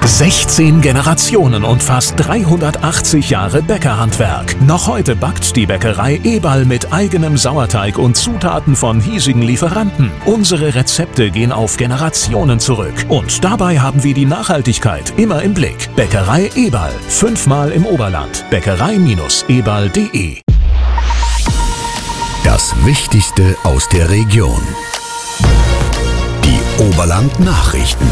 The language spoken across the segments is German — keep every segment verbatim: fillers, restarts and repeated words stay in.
sechzehn Generationen und fast dreihundertachtzig Jahre Bäckerhandwerk. Noch heute backt die Bäckerei Eberl mit eigenem Sauerteig und Zutaten von hiesigen Lieferanten. Unsere Rezepte gehen auf Generationen zurück. Und dabei haben wir die Nachhaltigkeit immer im Blick. Bäckerei Eberl. Fünfmal im Oberland. Bäckerei Eberl punkt de. Das Wichtigste aus der Region. Die Oberland-Nachrichten.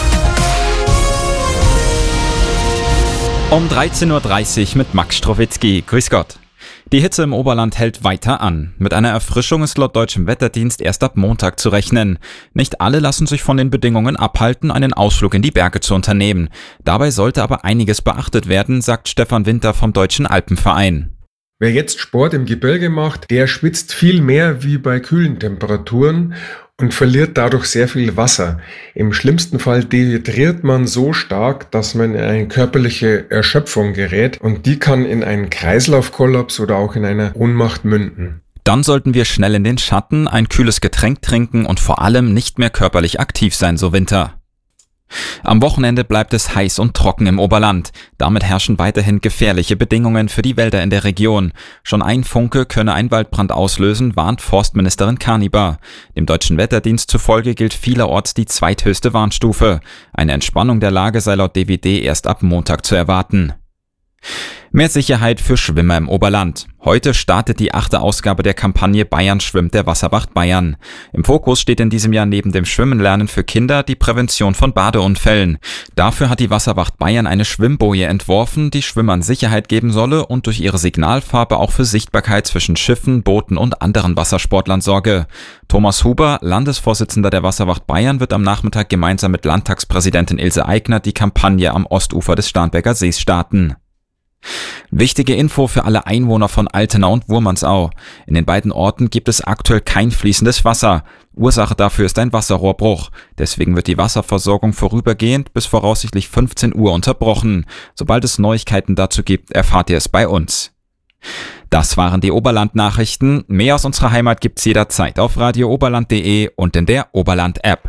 Um dreizehn Uhr dreißig mit Max Strowitzki. Grüß Gott. Die Hitze im Oberland hält weiter an. Mit einer Erfrischung ist laut deutschem Wetterdienst erst ab Montag zu rechnen. Nicht alle lassen sich von den Bedingungen abhalten, einen Ausflug in die Berge zu unternehmen. Dabei sollte aber einiges beachtet werden, sagt Stefan Winter vom Deutschen Alpenverein. Wer jetzt Sport im Gebirge macht, der schwitzt viel mehr wie bei kühlen Temperaturen und verliert dadurch sehr viel Wasser. Im schlimmsten Fall dehydriert man so stark, dass man in eine körperliche Erschöpfung gerät und die kann in einen Kreislaufkollaps oder auch in eine Ohnmacht münden. Dann sollten wir schnell in den Schatten, ein kühles Getränk trinken und vor allem nicht mehr körperlich aktiv sein, so Winter. Am Wochenende bleibt es heiß und trocken im Oberland. Damit herrschen weiterhin gefährliche Bedingungen für die Wälder in der Region. Schon ein Funke könne einen Waldbrand auslösen, warnt Forstministerin Karnibar. Dem deutschen Wetterdienst zufolge gilt vielerorts die zweithöchste Warnstufe. Eine Entspannung der Lage sei laut D W D erst ab Montag zu erwarten. Mehr Sicherheit für Schwimmer im Oberland. Heute startet die achte Ausgabe der Kampagne Bayern schwimmt der Wasserwacht Bayern. Im Fokus steht in diesem Jahr neben dem Schwimmenlernen für Kinder die Prävention von Badeunfällen. Dafür hat die Wasserwacht Bayern eine Schwimmboje entworfen, die Schwimmern Sicherheit geben solle und durch ihre Signalfarbe auch für Sichtbarkeit zwischen Schiffen, Booten und anderen Wassersportlern sorge. Thomas Huber, Landesvorsitzender der Wasserwacht Bayern, wird am Nachmittag gemeinsam mit Landtagspräsidentin Ilse Aigner die Kampagne am Ostufer des Starnberger Sees starten. Wichtige Info für alle Einwohner von Altena und Wurmansau. In den beiden Orten gibt es aktuell kein fließendes Wasser. Ursache dafür ist ein Wasserrohrbruch. Deswegen wird die Wasserversorgung vorübergehend bis voraussichtlich fünfzehn Uhr unterbrochen. Sobald es Neuigkeiten dazu gibt, erfahrt ihr es bei uns. Das waren die Oberland-Nachrichten. Mehr aus unserer Heimat gibt's jederzeit auf radio oberland punkt de und in der Oberland-App.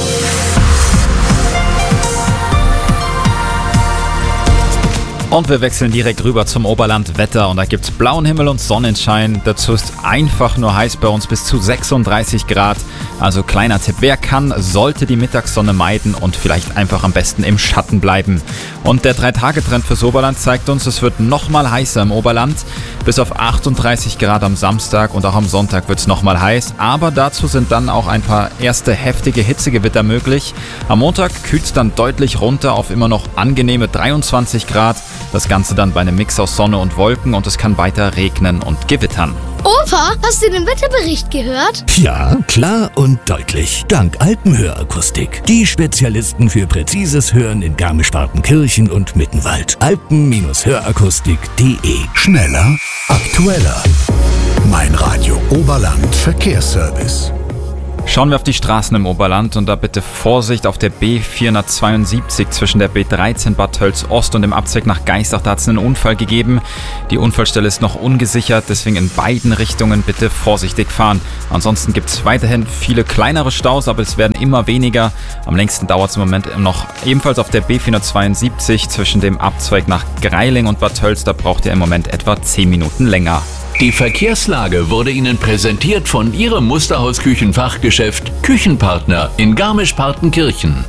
Und wir wechseln direkt rüber zum Oberlandwetter und da gibt's blauen Himmel und Sonnenschein. Dazu ist einfach nur heiß bei uns bis zu sechsunddreißig Grad. Also kleiner Tipp, wer kann, sollte die Mittagssonne meiden und vielleicht einfach am besten im Schatten bleiben. Und der drei Tage Trend fürs Oberland zeigt uns, es wird nochmal heißer im Oberland. Bis auf achtunddreißig Grad am Samstag und auch am Sonntag wird's nochmal heiß. Aber dazu sind dann auch ein paar erste heftige Hitzegewitter möglich. Am Montag kühlt's dann deutlich runter auf immer noch angenehme dreiundzwanzig Grad. Das Ganze dann bei einem Mix aus Sonne und Wolken und es kann weiter regnen und gewittern. Opa, hast du den Wetterbericht gehört? Ja, klar und deutlich. Dank Alpenhörakustik. Die Spezialisten für präzises Hören in Garmisch-Partenkirchen und Mittenwald. alpen hörakustik punkt de. Schneller, aktueller. Mein Radio Oberland Verkehrsservice. Schauen wir auf die Straßen im Oberland und da bitte Vorsicht auf der B vierhundertzweiundsiebzig zwischen der B dreizehn Bad Tölz Ost und dem Abzweig nach Geissach. Da hat es einen Unfall gegeben. Die Unfallstelle ist noch ungesichert, deswegen in beiden Richtungen bitte vorsichtig fahren. Ansonsten gibt es weiterhin viele kleinere Staus, aber es werden immer weniger. Am längsten dauert es im Moment noch ebenfalls auf der B vierhundertzweiundsiebzig zwischen dem Abzweig nach Greiling und Bad Tölz. Da braucht ihr im Moment etwa zehn Minuten länger. Die Verkehrslage wurde Ihnen präsentiert von Ihrem Musterhaus-Küchenfachgeschäft Küchenpartner in Garmisch-Partenkirchen.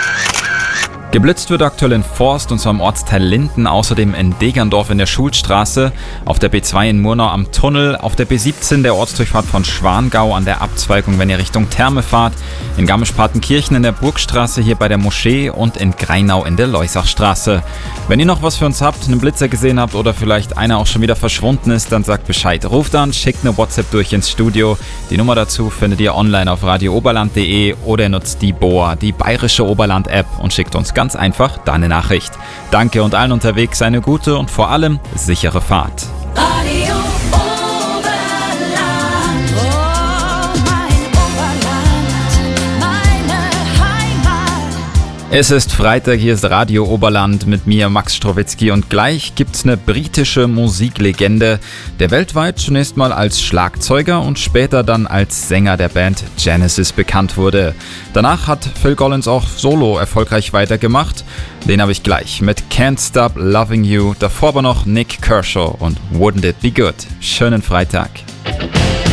Geblitzt wird aktuell in Forst und zwar im Ortsteil Linden, außerdem in Degerndorf in der Schulstraße, auf der B zwei in Murnau am Tunnel, auf der B siebzehn der Ortsdurchfahrt von Schwangau an der Abzweigung, wenn ihr Richtung Therme fahrt, in Garmisch-Partenkirchen in der Burgstraße hier bei der Moschee und in Greinau in der Leusachstraße. Wenn ihr noch was für uns habt, einen Blitzer gesehen habt oder vielleicht einer auch schon wieder verschwunden ist, dann sagt Bescheid. Ruft an, schickt eine WhatsApp durch ins Studio. Die Nummer dazu findet ihr online auf radio oberland punkt de oder ihr nutzt die B O A, die bayerische Oberland-App und schickt uns ganz einfach deine Nachricht. Danke und allen unterwegs eine gute und vor allem sichere Fahrt. Radio Oberland, oh mein Oberland, meine Heimat. Es ist Freitag, hier ist Radio Oberland mit mir, Max Strowitzki, und gleich gibt's eine britische Musiklegende, der weltweit zunächst mal als Schlagzeuger und später dann als Sänger der Band Genesis bekannt wurde. Danach hat Phil Collins auch solo erfolgreich weitergemacht. Den habe ich gleich mit Can't Stop Loving You, davor aber noch Nick Kershaw und Wouldn't It Be Good. Schönen Freitag.